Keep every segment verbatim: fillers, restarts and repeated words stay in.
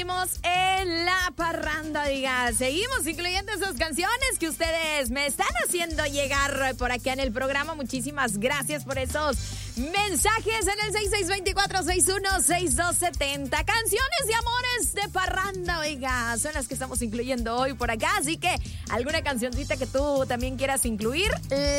seguimos en la parranda, diga. Seguimos incluyendo esas canciones que ustedes me están haciendo llegar por acá en el programa. Muchísimas gracias por esos mensajes en el seis seis dos cuatro, seis uno seis dos siete cero. Canciones de amores de parranda, oiga, son las que estamos incluyendo hoy por acá. Así que alguna cancioncita que tú también quieras incluir,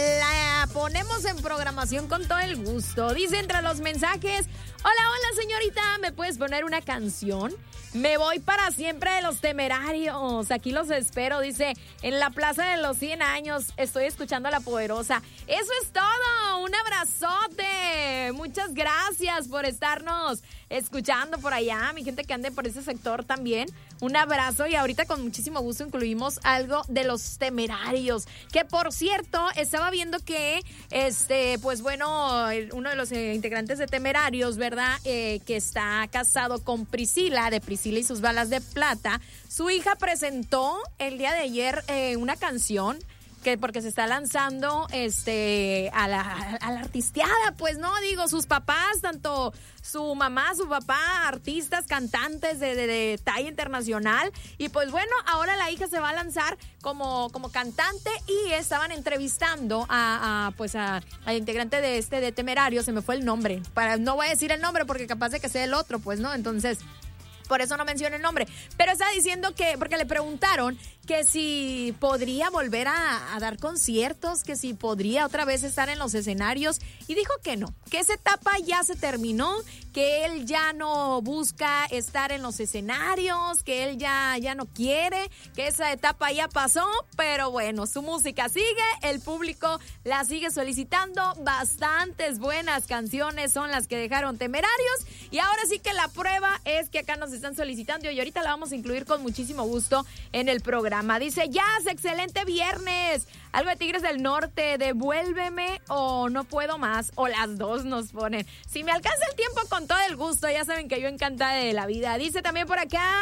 la ponemos en programación con todo el gusto. Dice entre los mensajes: hola, hola señorita, ¿me puedes poner una canción? Me voy para siempre de Los Temerarios. Aquí los espero, dice, en la Plaza de los cien años. Estoy escuchando a La Poderosa. Eso es todo. Un abrazote. Muchas gracias por estarnos escuchando por allá. Mi gente que ande por ese sector también. Un abrazo y ahorita con muchísimo gusto incluimos algo de Los Temerarios. Que por cierto, estaba viendo que, este, pues bueno, uno de los eh, integrantes de Temerarios, ¿verdad? Eh, que está casado con Priscila, de Priscila y sus balas de plata. Su hija presentó el día de ayer eh, una canción que porque se está lanzando este a la, a la artisteada, pues no, digo, sus papás, tanto su mamá, su papá, artistas, cantantes de, de, de talla internacional, y pues bueno, ahora la hija se va a lanzar como, como cantante, y estaban entrevistando a, a pues a, al integrante de este de Temerario, se me fue el nombre, para no voy a decir el nombre porque capaz de que sea el otro, pues no, entonces por eso no menciono el nombre, pero está diciendo que, porque le preguntaron que si podría volver a, a dar conciertos, que si podría otra vez estar en los escenarios, y dijo que no, que esa etapa ya se terminó, que él ya no busca estar en los escenarios, que él ya, ya no quiere, que esa etapa ya pasó, pero bueno, su música sigue, el público la sigue solicitando, bastantes buenas canciones son las que dejaron Temerarios, y ahora sí que la prueba es que acá nos están solicitando y ahorita la vamos a incluir con muchísimo gusto en el programa. Dice, Jazz, excelente viernes. Algo de Tigres del Norte, devuélveme o no puedo más, o las dos nos ponen. Si me alcanza el tiempo, con todo el gusto, ya saben que yo encantada de la vida. Dice también por acá,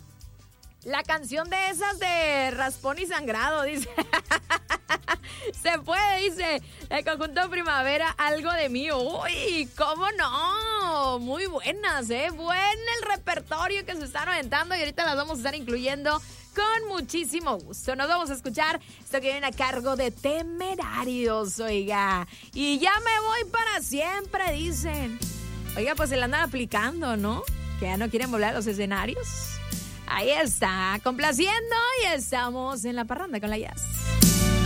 la canción de esas de Raspón y Sangrado, dice. Se puede, dice, el conjunto Primavera, algo de mí. Uy, ¿cómo no? Muy buenas, ¿eh? Buen el repertorio que se están aventando y ahorita las vamos a estar incluyendo con muchísimo gusto. Nos vamos a escuchar esto que viene a cargo de Temerarios, oiga. Y ya me voy para siempre, dicen. Oiga, pues se la andan aplicando, ¿no? Que ya no quieren volver a los escenarios. Ahí está, complaciendo y estamos en la parranda con la Jazz.